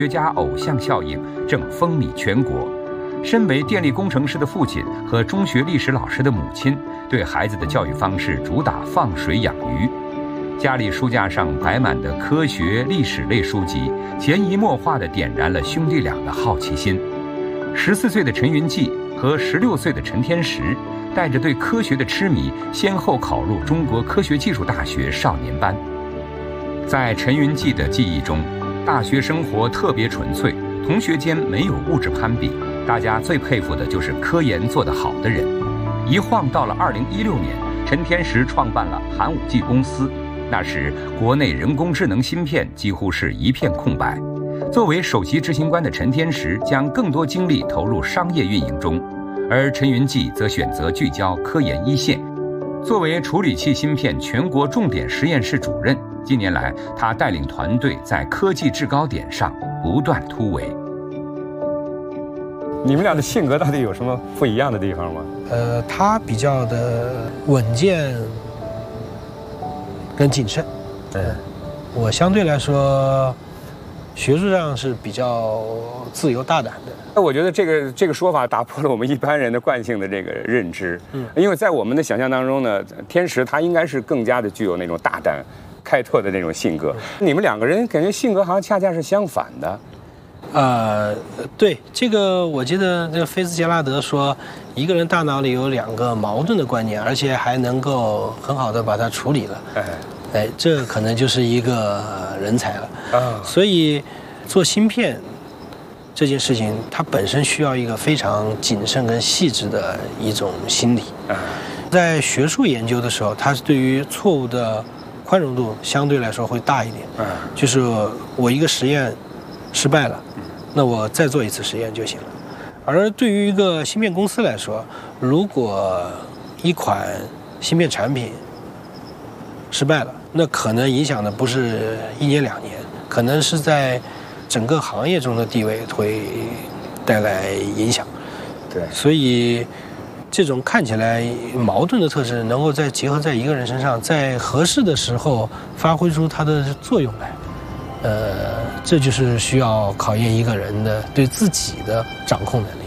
学家偶像效应正风靡全国。身为电力工程师的父亲和中学历史老师的母亲，对孩子的教育方式主打放水养鱼。家里书架上摆满的科学、历史类书籍，潜移默化地点燃了兄弟俩的好奇心。14岁的陈云记和16岁的陈天石，带着对科学的痴迷，先后考入中国科学技术大学少年班。在陈云记的记忆中，大学生活特别纯粹，同学间没有物质攀比，大家最佩服的就是科研做得好的人。一晃到了2016年，陈天石创办了寒武纪公司。那时，国内人工智能芯片几乎是一片空白。作为首席执行官的陈天石将更多精力投入商业运营中，而陈云记则选择聚焦科研一线。作为处理器芯片全国重点实验室主任，近年来他带领团队在科技制高点上不断突围。 你们俩的性格到底有什么不一样的地方吗？ 他比较的稳健跟谨慎，我相对来说学术上是比较自由大胆的。 那我觉得这个说法打破了我们一般人的惯性的这个认知，因为在我们的想象当中呢，天石他应该是更加的具有那种大胆开拓的那种性格，你们两个人感觉性格好像恰恰是相反的。 对，这个我记得这个菲茨杰拉德说，一个人大脑里有2个矛盾的观念，而且还能够很好的把它处理了。这可能就是一个人才了。所以做芯片这件事情，它本身需要一个非常谨慎跟细致的一种心理。在学术研究的时候，它是对于错误的宽容度相对来说会大一点。就是我一个实验失败了，那我再做一次实验就行了。而对于一个芯片公司来说，如果一款芯片产品失败了，那可能影响的不是1年2年，可能是在整个行业中的地位会带来影响。 对， 所以这种看起来矛盾的特质，能够再结合在一个人身上，在合适的时候发挥出它的作用来。这就是需要考验一个人的对自己的掌控能力。